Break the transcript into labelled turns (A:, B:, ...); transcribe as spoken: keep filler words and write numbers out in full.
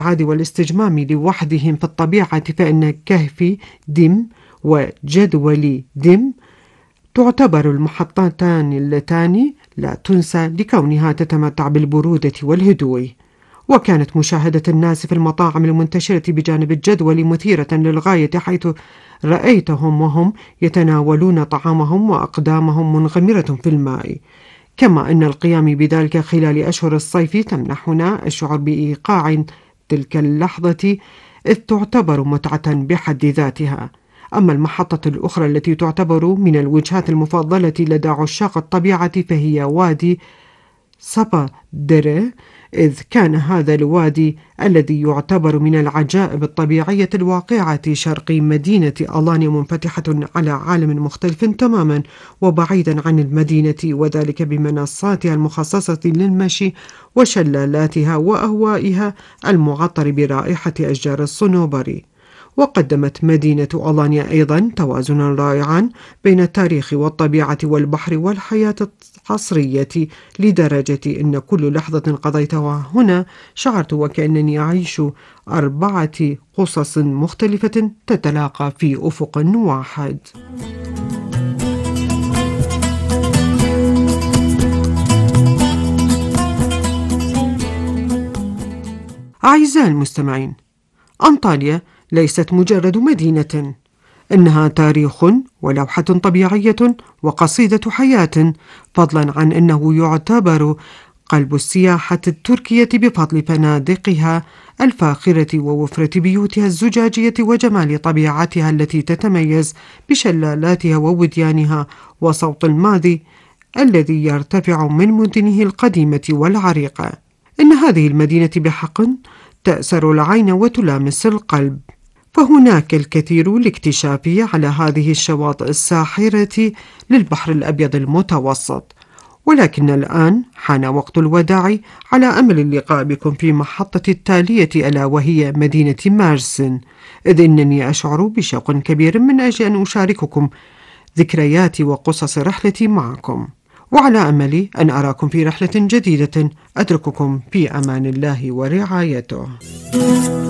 A: والاستجمام لوحدهم في الطبيعة، فإن كهف دم وجدول دم تعتبر المحطتان اللتان لا تنسى لكونها تتمتع بالبرودة والهدوء. وكانت مشاهدة الناس في المطاعم المنتشرة بجانب الجدول مثيرة للغاية، حيث رأيتهم وهم يتناولون طعامهم وأقدامهم منغمرة في الماء. كما أن القيام بذلك خلال أشهر الصيف تمنحنا الشعور بإيقاع تلك اللحظة، إذ تعتبر متعة بحد ذاتها. أما المحطة الأخرى التي تعتبر من الوجهات المفضلة لدى عشاق الطبيعة فهي وادي سابادرة، إذ كان هذا الوادي الذي يعتبر من العجائب الطبيعية الواقعة شرق مدينة ألانيا منفتحة على عالم مختلف تماما وبعيدا عن المدينة، وذلك بمنصاتها المخصصة للمشي وشلالاتها وأهوائها المعطر برائحة أشجار الصنوبر. وقدمت مدينة ألانيا أيضا توازنا رائعا بين التاريخ والطبيعة والبحر والحياة العصرية، لدرجة أن كل لحظة قضيتها هنا شعرت وكأنني أعيش أربعة قصص مختلفة تتلاقى في أفق واحد. أعزائي المستمعين، أنطاليا ليست مجرد مدينة، إنها تاريخ ولوحة طبيعية وقصيدة حياة، فضلا عن أنه يعتبر قلب السياحة التركية بفضل فنادقها الفاخرة ووفرة بيوتها الزجاجية وجمال طبيعتها التي تتميز بشلالاتها ووديانها وصوت الماضي الذي يرتفع من مدنه القديمة والعريقة. إن هذه المدينة بحق تأسر العين وتلامس القلب، فهناك الكثير لاكتشافه على هذه الشواطئ الساحرة للبحر الأبيض المتوسط. ولكن الآن حان وقت الوداع، على أمل اللقاء بكم في محطة التالية ألا وهي مدينة مارسن، إذ إنني أشعر بشوق كبير من أجل أن أشارككم ذكرياتي وقصص رحلتي معكم، وعلى أمل أن أراكم في رحلة جديدة. أترككم في أمان الله ورعايته.